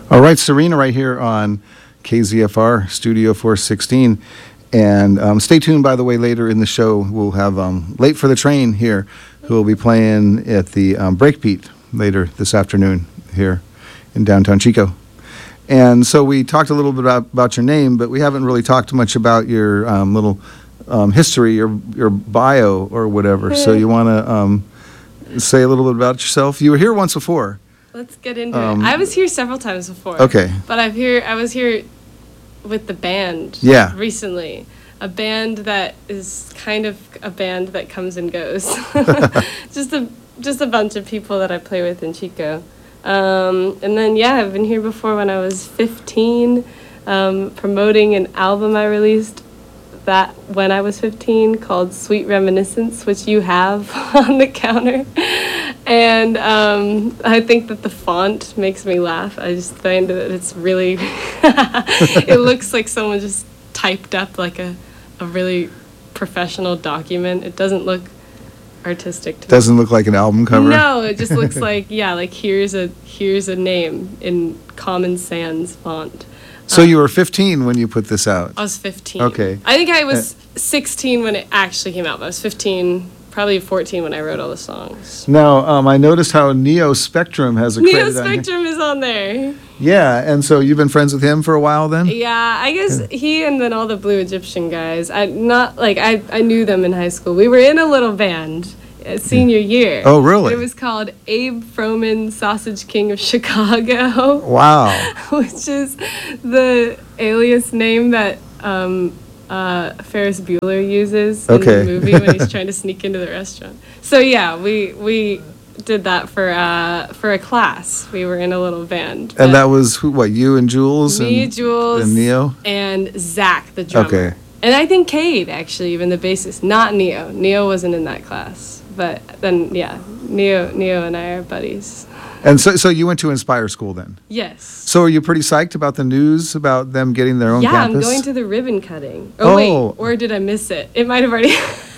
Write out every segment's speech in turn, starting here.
All right, Serena right here on KZFR Studio 416. And stay tuned, by the way, later in the show, we'll have Late for the Train here, who will be playing at the Breakbeat later this afternoon here in downtown Chico. And so we talked a little bit about your name, but we haven't really talked much about your little history, your bio or whatever. So you want to say a little bit about yourself? You were here once before. Let's get into it. I was here several times before. Okay. But I was here with the band recently. A band that is kind of a band that comes and goes. just a bunch of people that I play with in Chico. And then, I've been here before when I was 15, promoting an album I released that when I was 15 called Sweet Reminiscence, which you have on the counter. And I think that the font makes me laugh. I just find that it's really, it looks like someone just typed up like a really professional document. It doesn't look artistic to me. Doesn't look like an album cover? No, it just looks like, here's a name in Common Sans font. So you were 15 when you put this out? I was 15. Okay. I think I was 16 when it actually came out, but I was 15, probably 14 when I wrote all the songs. Now, I noticed how Neo Spectrum has a credit Neo Spectrum is on there. Yeah, and so you've been friends with him for a while then? Yeah, I guess he and then all the Blue Egyptian guys. I knew them in high school. We were in a little band senior year. Oh, really? It was called Abe Froman, Sausage King of Chicago. Wow. Which is the alias name that Ferris Bueller uses in the movie when he's trying to sneak into the restaurant. So we did that for a class. We were in a little band. And that was you and Jules? Me, Jules, and Neo? And Zach, the drummer. Okay. And I think Cade, actually, even the bassist. Not Neo. Neo wasn't in that class. But then, Neo and I are buddies. And so you went to Inspire School then? Yes. So are you pretty psyched about the news about them getting their own campus? Yeah, I'm going to the ribbon cutting. Oh, wait, or did I miss it? It might have already...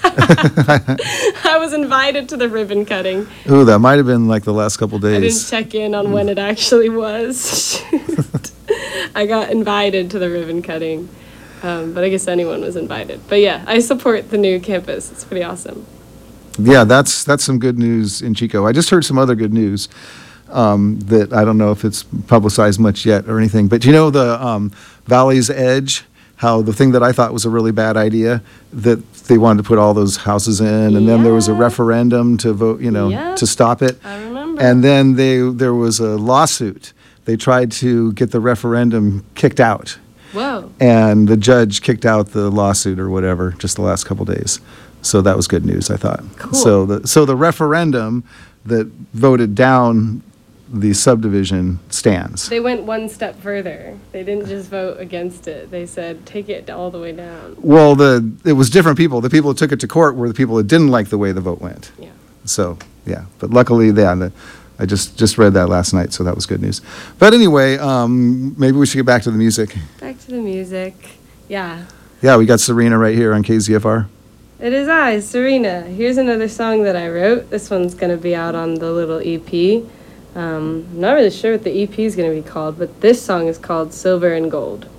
I was invited to the ribbon cutting. Ooh, that might have been like the last couple days. I didn't check in on when it actually was. I got invited to the ribbon cutting. But I guess anyone was invited. But yeah, I support the new campus. It's pretty awesome. Yeah, that's some good news in Chico. I just heard some other good news that I don't know if it's publicized much yet or anything. But you know the Valley's Edge, how the thing that I thought was a really bad idea, that they wanted to put all those houses in, and then there was a referendum to vote, to stop it. I remember. And then there was a lawsuit. They tried to get the referendum kicked out. Whoa. And the judge kicked out the lawsuit or whatever just the last couple days. So that was good news, I thought. Cool. So the referendum that voted down the subdivision stands. They went one step further. They didn't just vote against it. They said, take it all the way down. Well, it was different people. The people who took it to court were the people that didn't like the way the vote went. Yeah. So, yeah. But luckily, I just read that last night, so that was good news. But anyway, maybe we should get back to the music. Back to the music. Yeah. Yeah, we got Serena right here on KZFR. It is I, Serena. Here's another song that I wrote. This one's going to be out on the little EP. I'm not really sure what the EP is going to be called, but this song is called Silver and Gold.